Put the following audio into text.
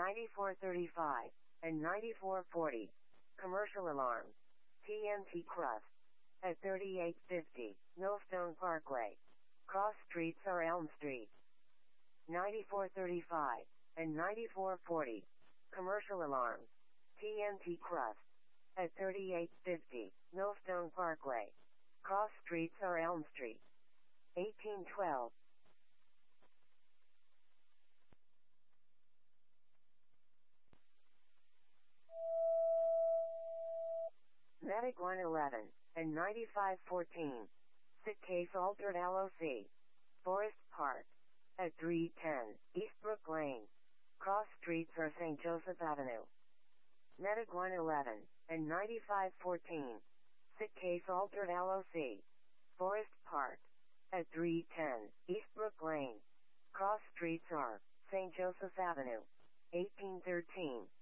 9435, and 9440. Commercial alarms. TNT Crust. At 3850, Millstone Parkway. Cross streets are Elm Street. 9435, and 9440. Commercial alarms. TNT Crust. At 3850, Millstone Parkway. Cross streets are Elm Street. 1812. Medic 111, and 9514. Sick case altered LOC. Forest Park. At 310, Eastbrook Lane. Cross streets are St. Joseph Avenue. Medic 111, and 9514. Sick case altered LOC. Forest Park. At 310, Eastbrook Lane. Cross streets are St. Joseph Avenue. 1813.